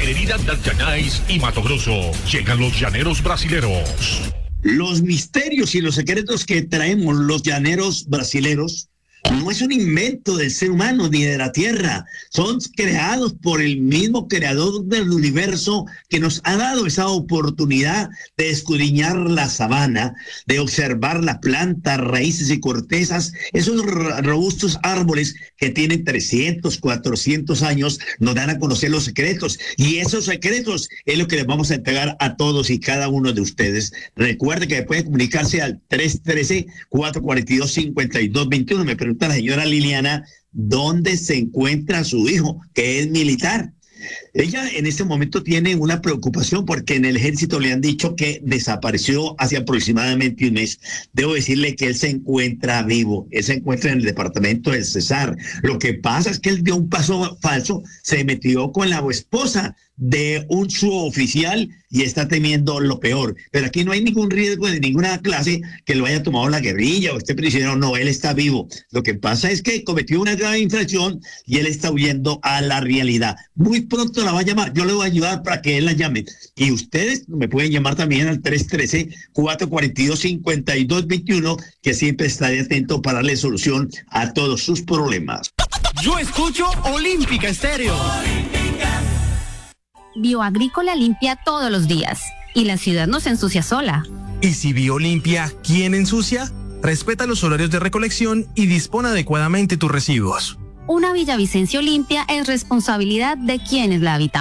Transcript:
Galería Dalcanais y Mato Grosso. Llegan los llaneros brasileros. Los misterios y los secretos que traemos los llaneros brasileros no es un invento del ser humano ni de la tierra, son creados por el mismo creador del universo que nos ha dado esa oportunidad de escudriñar la sabana, de observar las plantas, raíces y cortezas, esos robustos árboles que tienen 300, 400 años, nos dan a conocer los secretos, y esos secretos es lo que les vamos a entregar a todos y cada uno de ustedes. Recuerde que puede comunicarse al 313-442-5221. Me pregunta la señora Liliana, ¿dónde se encuentra su hijo, que es militar? Ella en este momento tiene una preocupación porque en el ejército le han dicho que desapareció hace aproximadamente un mes. Debo decirle que él se encuentra vivo, él se encuentra en el departamento del Cesar. Lo que pasa es que él dio un paso falso, se metió con la esposa de un suboficial y está temiendo lo peor. Pero aquí no hay ningún riesgo de ninguna clase que lo haya tomado la guerrilla o esté prisionero. No, él está vivo. Lo que pasa es que cometió una grave infracción y él está huyendo a la realidad. Muy pronto la va a llamar. Yo le voy a ayudar para que él la llame. Y ustedes me pueden llamar también al 313-442-5221, que siempre estaré atento para darle solución a todos sus problemas. Yo escucho Olímpica Estéreo. Bioagrícola limpia todos los días y la ciudad no se ensucia sola. ¿Y si Biolimpia, quién ensucia? Respeta los horarios de recolección y dispone adecuadamente tus residuos. Una Villavicencio limpia es responsabilidad de quienes la habitan.